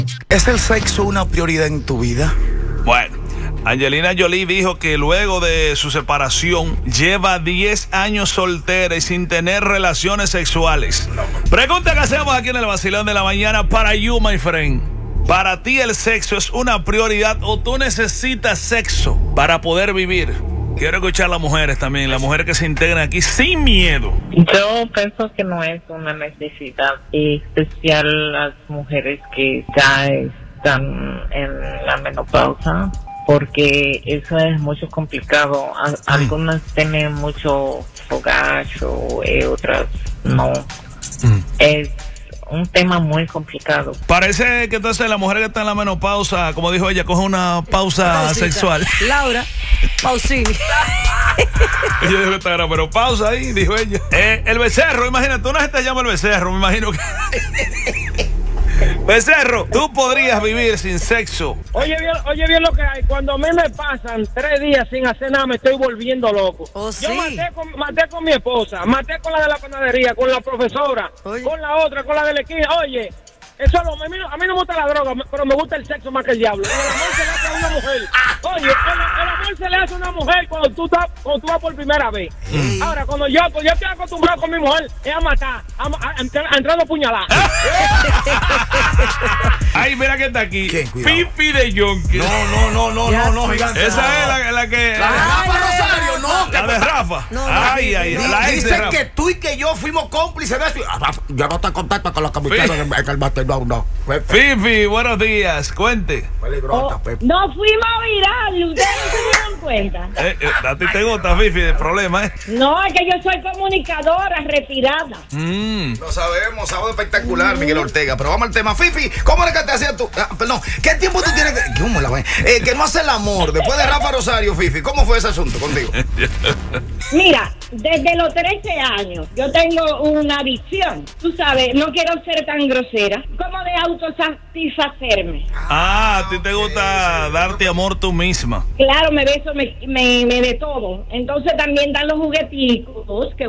¿Es el sexo una prioridad en tu vida? Bueno, Angelina Jolie dijo que luego de su separación lleva 10 años soltera y sin tener relaciones sexuales. Pregunta que hacemos aquí en el Vacilón de la Mañana para you, my friend. ¿Para ti el sexo es una prioridad o tú necesitas sexo para poder vivir? Quiero escuchar a las mujeres también, las mujeres que se integran aquí sin miedo. Yo pienso que no es una necesidad, especial las mujeres que ya están en la menopausa, porque eso es mucho complicado. Algunas tienen mucho fogacho, otras no. Es un tema muy complicado. Parece que entonces la mujer que está en la menopausa, como dijo ella, coge una pausa sexual. Laura, Pausini. Ella debe estar, pero pausa ahí, dijo ella. El becerro, imagínate, una gente se llama el becerro, me imagino que... Becerro, tú podrías vivir sin sexo. Oye bien lo que hay. Cuando a mí me pasan 3 días sin hacer nada, me estoy volviendo loco. Oh, sí. Yo maté con mi esposa, maté con la de la panadería, con la profesora, con la otra, con la de la esquina. Oye, eso a mí no me gusta la droga, pero me gusta el sexo más que el diablo. El amor se le hace a una mujer. Oye, el amor se le hace a una mujer cuando tú vas por primera vez. Ahora, cuando yo estoy acostumbrado con mi mujer, es a matar, a entrar a puñalar. Ay, mira que está aquí. Cuidado. Fifi de Yonke. No, gigante. Esa es la que... La de Rafa Rosario, no. La de Rafa. No, la ex de Dicen Rafa. que tú y que yo fuimos cómplices de eso. Ya no te contacto con los camisetas en el bate, no. Fifi, buenos días, cuente. Peligrosa, Pepe. No fuimos viral, ustedes no se dieron cuenta. A ti te gusta, Fifi, el problema es... No, es que yo soy comunicadora retirada. Lo sabemos, sábado espectacular, Miguel Ortega. Pero vamos al tema. Fifi, ¿cómo es que te hacías tú? Perdón, ¿qué tiempo tú tienes que no hace el amor después de Rafa Rosario, Fifi? ¿Cómo fue ese asunto contigo? Mira, desde los 13 años yo tengo una adicción. Tú sabes, no quiero ser tan grosera como de autosatisfacerme. A ti te gusta darte amor tú misma. Claro, me beso, me de todo. Entonces también dan los jugueticos que